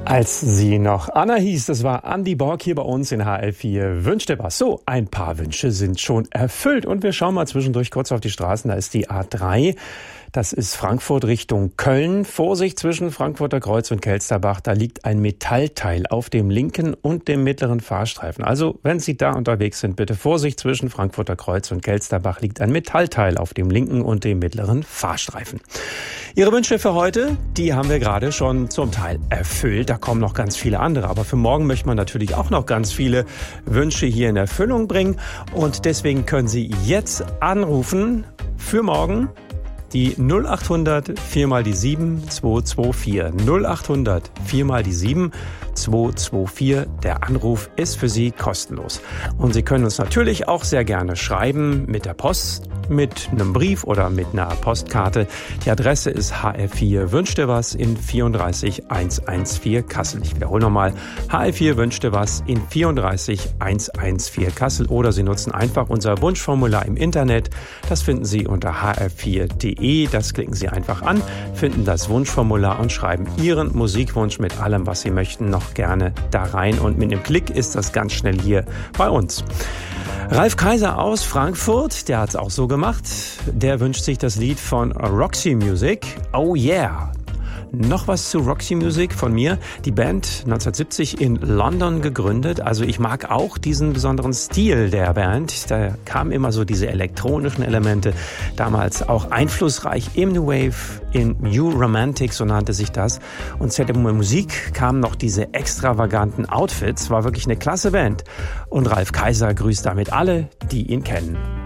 Als sie noch Anna hieß, das war Andi Borg hier bei uns in HR4. Wünschte was. So, ein paar Wünsche sind schon erfüllt. Und wir schauen mal zwischendurch kurz auf die Straßen. Da ist die A3. Das ist Frankfurt Richtung Köln. Vorsicht zwischen Frankfurter Kreuz und Kelsterbach. Da liegt ein Metallteil auf dem linken und dem mittleren Fahrstreifen. Also, wenn Sie da unterwegs sind, bitte Vorsicht zwischen Frankfurter Kreuz und Kelsterbach liegt ein Metallteil auf dem linken und dem mittleren Fahrstreifen. Ihre Wünsche für heute, die haben wir gerade schon zum Teil erfüllt. Da kommen noch ganz viele andere. Aber für morgen möchte man natürlich auch noch ganz viele Wünsche hier in Erfüllung bringen. Und deswegen können Sie jetzt anrufen für morgen. Die 0800 4 mal die 7 224. 0800 4 mal die 7 224. Der Anruf ist für Sie kostenlos. Und Sie können uns natürlich auch sehr gerne schreiben mit der Post, mit einem Brief oder mit einer Postkarte. Die Adresse ist HR4 Wünschte was in 34114 Kassel. Ich wiederhole nochmal. HR4 Wünschte was in 34114 Kassel. Oder Sie nutzen einfach unser Wunschformular im Internet. Das finden Sie unter hr4.de. Das klicken Sie einfach an, finden das Wunschformular und schreiben Ihren Musikwunsch mit allem, was Sie möchten, noch gerne da rein. Und mit einem Klick ist das ganz schnell hier bei uns. Ralf Kaiser aus Frankfurt, der hat's auch so gemacht. Der wünscht sich das Lied von Roxy Music. Oh yeah! Noch was zu Roxy Music von mir. Die Band 1970 in London gegründet. Also ich mag auch diesen besonderen Stil der Band. Da kamen immer so diese elektronischen Elemente. Damals auch einflussreich im New Wave, in New Romantic, so nannte sich das. Und zu der Musik kamen noch diese extravaganten Outfits. War wirklich eine klasse Band. Und Ralf Kaiser grüßt damit alle, die ihn kennen.